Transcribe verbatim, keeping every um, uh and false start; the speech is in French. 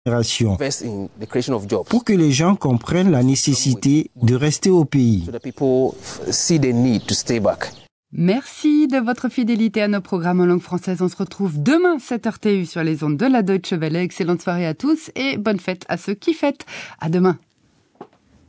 génération, pour que les gens comprennent la nécessité de rester au pays. Merci de votre fidélité à nos programmes en langue française. On se retrouve demain, sept heures T U, sur les ondes de la Deutsche Welle. Excellente soirée à tous et bonne fête à ceux qui fêtent. À demain.